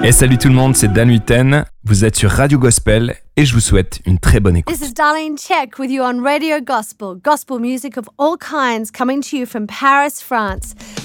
Et salut tout le monde, c'est Dan Huiten. Vous êtes sur Radio Gospel et je vous souhaite une très bonne écoute. This is Darlene Check with you on Radio Gospel. Gospel music of all kinds coming to you from Paris, France.